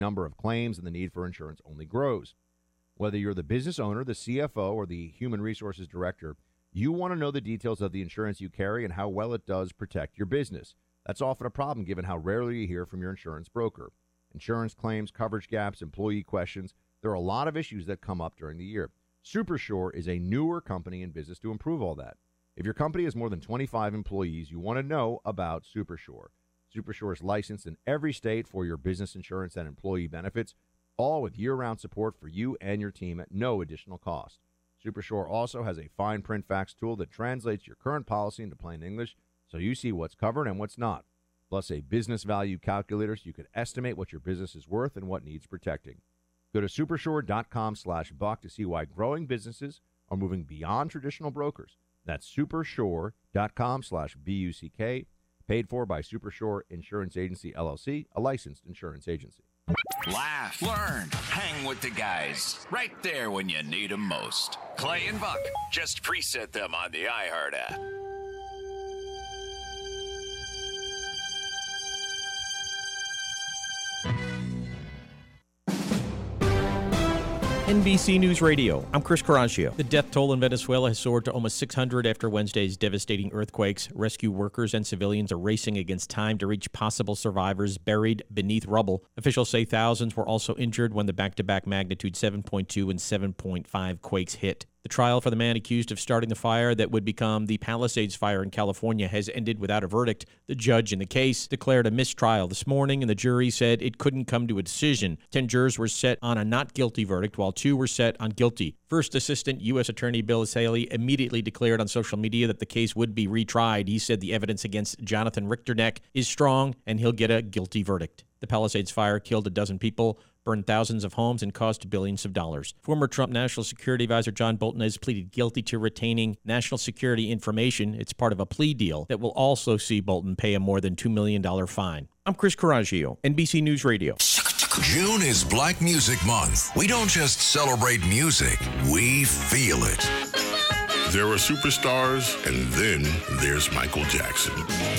number of claims and the need for insurance only grows. Whether you're the business owner, the CFO, or the human resources director, you want to know the details of the insurance you carry and how well it does protect your business. That's often a problem given how rarely you hear from your insurance broker. Insurance claims, coverage gaps, employee questions. There are a lot of issues that come up during the year. Supersure is a newer company in business to improve all that. If your company has more than 25 employees, you want to know about Supersure. Supersure is licensed in every state for your business insurance and employee benefits, all with year-round support for you and your team at no additional cost. Supersure also has a fine print fax tool that translates your current policy into plain English so you see what's covered and what's not, plus a business value calculator so you can estimate what your business is worth and what needs protecting. Go to supersure.com/buck to see why growing businesses are moving beyond traditional brokers. That's supersure.com/BUCK, paid for by Supersure Insurance Agency, LLC, a licensed insurance agency. Laugh, learn, hang with the guys. Right there when you need them most. Clay and Buck. Just preset them on the iHeart app. NBC News Radio. I'm Chris Carrascio. The death toll in Venezuela has soared to almost 600 after Wednesday's devastating earthquakes. Rescue workers and civilians are racing against time to reach possible survivors buried beneath rubble. Officials say thousands were also injured when the back-to-back magnitude 7.2 and 7.5 quakes hit. The trial for the man accused of starting the fire that would become the Palisades fire in California has ended without a verdict. The judge in the case declared a mistrial this morning, and the jury said it couldn't come to a decision. 10 jurors were set on a not guilty verdict, while 2 were set on guilty. First Assistant U.S. Attorney Bill Saley immediately declared on social media that the case would be retried. He said the evidence against Jonathan Richterneck is strong, and he'll get a guilty verdict. The Palisades fire killed a dozen people, burned thousands of homes, and cost billions of dollars. Former Trump National Security Advisor John Bolton has pleaded guilty to retaining national security information. It's part of a plea deal that will also see Bolton pay a more than $2 million fine. I'm Chris Carrascio, NBC News Radio. June is Black Music Month. We don't just celebrate music, we feel it. There are superstars, and then there's Michael Jackson.